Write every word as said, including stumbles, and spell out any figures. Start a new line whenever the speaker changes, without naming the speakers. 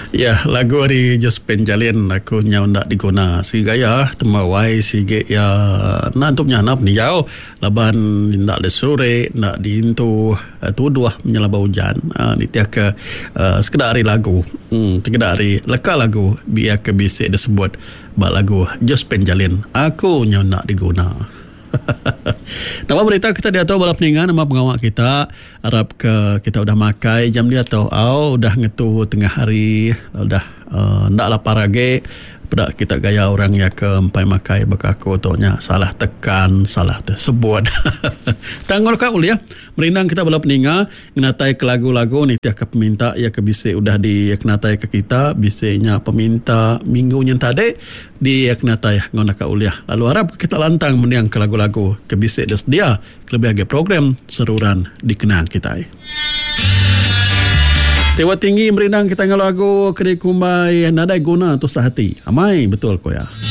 Ya, lagu di Just Penjalin aku nyau ndak diguna. Si gaya temawai si ge ya nantumnya nap ni jauh. Laban ndak le sore, ndak diintu tuduh menyelaba hujan. Uh, ni tiak ke uh, sekedar hari lagu. Hmm, sekedar hari leka lagu biar ke bisik disebut bak lagu Just Penjalin. Aku nyau ndak diguna. Nama berita kita dia tahu balap peningan nama pengawak kita harap ke kita udah makai jam dia tahu au udah ngetu tengah hari udah uh, ndak lapar lagi pada kita gaya orang yang ke empai makai bakaku tonya salah tekan salah tersebut tanggul kau ya merindang kita balap peningan ngenatai ke lagu-lagu ni tiap ke peminta ya ke bisik udah di kenatai ke kita bisiknya peminta minggunya tadi di kenatai ngona ka uliah lalu harap kita lantang mendiang ke lagu-lagu ke bisik dia lebih agak program seruran dikenang kita. Setiwa tinggi merindang kita ngelagu kedi kumbai nadai guna tu sahati. Amai betul ko ya.